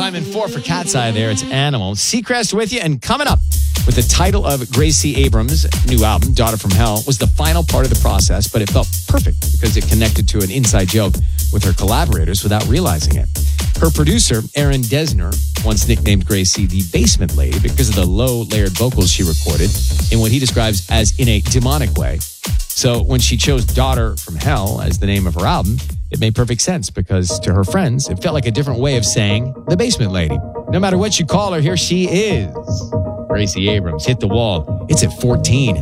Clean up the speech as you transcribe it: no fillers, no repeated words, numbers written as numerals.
Rhyming 4 for Cat's Eye there. It's Animal. Seacrest with you. And coming up with the title of Gracie Abrams' new album, Daughter from Hell, was the final part of the process, but it felt perfect because it connected to an inside joke with her collaborators without realizing it. Her producer, Aaron Dessner, once nicknamed Gracie the Basement Lady because of the low layered vocals she recorded in what he describes as in a demonic way. So when she chose Daughter from Hell as the name of her album, it made perfect sense because to her friends, it felt like a different way of saying the Basement Lady. No matter what you call her, here she is. Gracie Abrams hit the wall. It's at 14.